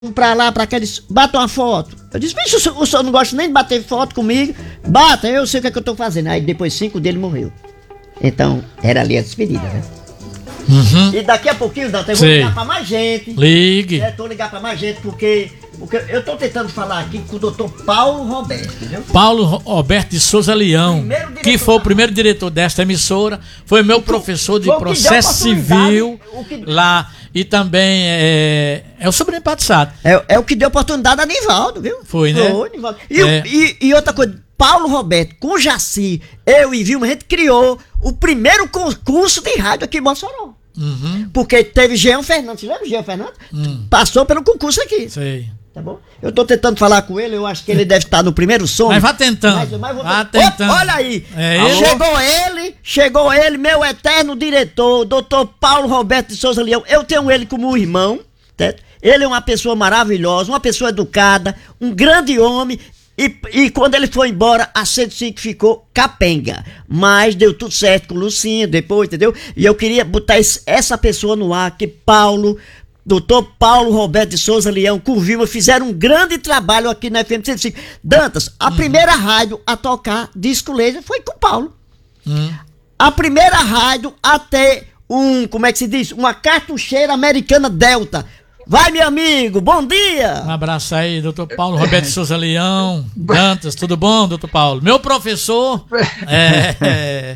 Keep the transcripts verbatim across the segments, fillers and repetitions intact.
pra lá, pra cá, disse, bata uma foto. Eu disse, bicho, o senhor, o senhor não gosta nem de bater foto comigo? Bata, eu sei o que é que eu tô fazendo. Aí depois cinco dele morreu. Então, era ali a despedida, né? Uhum. E daqui a pouquinho, Dante, eu vou Sei. ligar pra mais gente. Ligue. É, tô ligar pra mais gente, porque, porque eu tô tentando falar aqui com o doutor Paulo Roberto, entendeu? Paulo Roberto de Souza Leão, Primeiro diretor que foi o da- primeiro diretor desta emissora, foi meu professor de foi o que deu processo oportunidade, civil o que- lá, e também é, é o sobrinho Pato Sato. É, é o que deu oportunidade a Nivaldo, viu? Foi, né? Foi, Nivaldo. E, o- É. e, e outra coisa, Paulo Roberto, com Jaci, eu e Vilma, a gente criou o primeiro concurso de rádio aqui em Mossoró. Uhum. Porque teve Jean Fernandes, lembra o Jean Fernandes? Hum. Passou pelo concurso aqui, Sei. tá bom? Eu tô tentando falar com ele, eu acho que ele deve estar no primeiro som. Mas vá tentando. Mas- mas vou- Vá Ó, tentando. olha aí, É ele? chegou ele, chegou ele, meu eterno diretor, doutor Paulo Roberto de Souza Leão. Eu tenho ele como irmão, certo? Ele é uma pessoa maravilhosa, uma pessoa educada, um grande homem. E, e quando ele foi embora, a cento e cinco ficou capenga. Mas deu tudo certo com o Lucinho depois, entendeu? E eu queria botar esse- essa pessoa no ar, que Paulo, doutor Paulo Roberto de Souza Leão, com Vilma, fizeram um grande trabalho aqui na F M cento e cinco. Dantas, a primeira rádio a tocar disco laser foi com Paulo. Hum. A primeira rádio a ter um, como é que se diz? Uma cartucheira americana Delta. Vai, meu amigo, bom dia! Um abraço aí, doutor Paulo Roberto de Souza Leão, Dantas, tudo bom, doutor Paulo? Meu professor, é, é,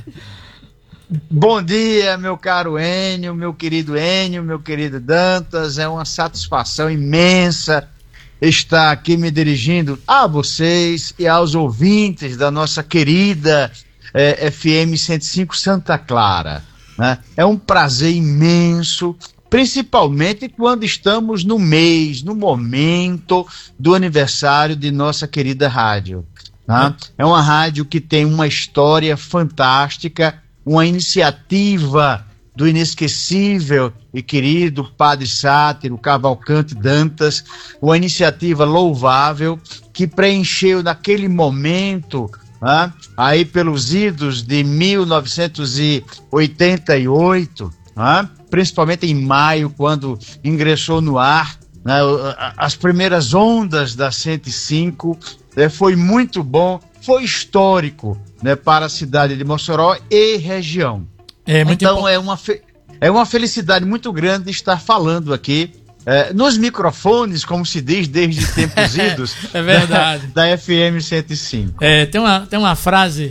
Bom dia, meu caro Enio, meu querido Enio, meu querido Dantas. É uma satisfação imensa estar aqui me dirigindo a vocês e aos ouvintes da nossa querida eh, F M cento e cinco Santa Clara, né? É um prazer imenso, principalmente quando estamos no mês, no momento do aniversário de nossa querida rádio, né? É uma rádio que tem uma história fantástica, uma iniciativa do inesquecível e querido Padre Sátiro Cavalcante Dantas, uma iniciativa louvável que preencheu naquele momento, né, aí pelos idos de mil novecentos e oitenta e oito, né, principalmente em maio, quando ingressou no ar, né, as primeiras ondas da cento e cinco, né, foi muito bom, foi histórico, né, para a cidade de Mossoró e região. é muito Então impo- é uma, fe- é uma felicidade muito grande estar falando aqui eh, nos microfones, como se diz desde tempos idos, É verdade. da, da F M cento e cinco. é, tem, uma, tem uma frase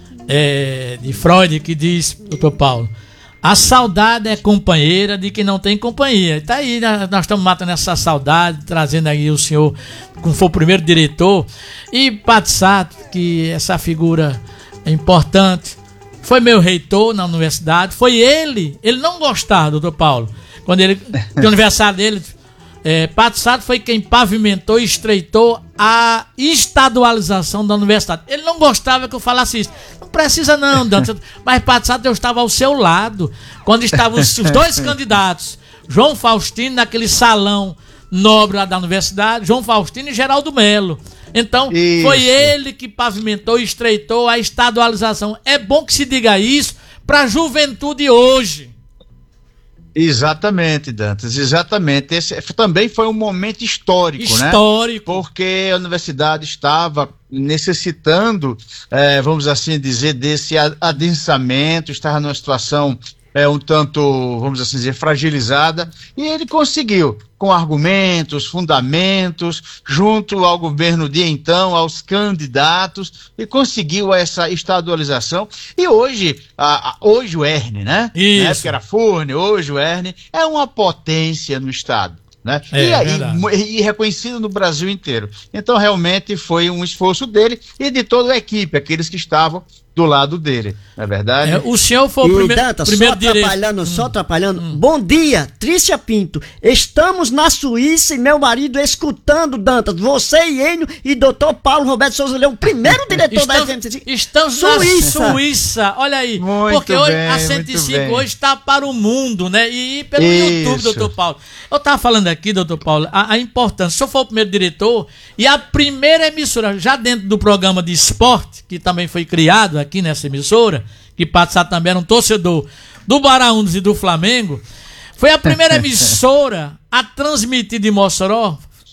é, de Freud que diz, doutor Paulo, a saudade é companheira de quem não tem companhia. Tá aí, né, nós estamos matando essa saudade, trazendo aí o senhor, como foi o primeiro diretor, e Pato Sato, que essa figura é importante, foi meu reitor na universidade, foi ele, ele não gostava, doutor Paulo, quando ele, no aniversário dele, é, Pato Sato foi quem pavimentou e estreitou a estadualização da universidade. Ele não gostava que eu falasse isso. Não precisa não, Dantas. Mas Pato Sato, eu estava ao seu lado, quando estavam os, os dois candidatos, João Faustino, naquele salão nobre lá da universidade, João Faustino e Geraldo Melo. Então, Isso. foi ele que pavimentou e estreitou a estadualização. É bom que se diga isso para a juventude hoje. Exatamente, Dantas, exatamente. Esse também foi um momento histórico, né? Histórico. Porque a universidade estava necessitando, eh, vamos assim dizer, desse a- adensamento, estava numa situação é, um tanto, vamos assim dizer, fragilizada, e ele conseguiu, com argumentos, fundamentos, junto ao governo de então, aos candidatos, e conseguiu essa estadualização. E hoje, a, a, hoje o Erne, né? Isso. Na época era Furne, hoje o Erne é uma potência no estado, né? É, e, aí, verdade. mu- e reconhecido no Brasil inteiro. Então, realmente, foi um esforço dele e de toda a equipe, aqueles que estavam do lado dele, não é verdade? É, o senhor foi o E primeiro, Dantas, primeiro só direito. atrapalhando, só atrapalhando. Bom dia, Trícia Pinto. Estamos na Suíça e meu marido escutando, Dantas, você e Enio e doutor Paulo Roberto Souza Leão, primeiro diretor da F M cento e cinco. Estamos Suíça. na Suíça, olha aí. Muito porque hoje bem, a cento e muito cinco bem. hoje está para o mundo, né? E pelo Isso. YouTube, doutor Paulo. Eu estava falando aqui, doutor Paulo, a, a importância. O senhor foi o primeiro diretor e a primeira emissora, já dentro do programa de esporte, que também foi criado aqui nessa emissora, que Pato Sato também era um torcedor do Baraúnas e do Flamengo, foi a primeira emissora a transmitir de Mossoró,